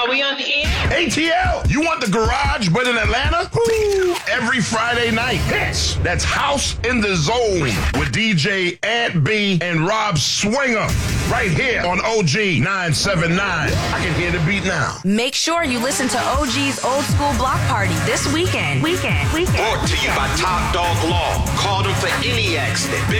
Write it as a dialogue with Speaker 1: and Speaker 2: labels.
Speaker 1: Are we on the air?
Speaker 2: ATL, you want the garage but in Atlanta? Woo. Every Friday night hits. That's House in the Zone with DJ Ant B and Rob Swinger right here on OG 979. I can hear the beat now.
Speaker 3: Make sure you listen to OG's Old School Block Party this weekend.
Speaker 4: Brought to you by Top Dog Law. Call them for any accident.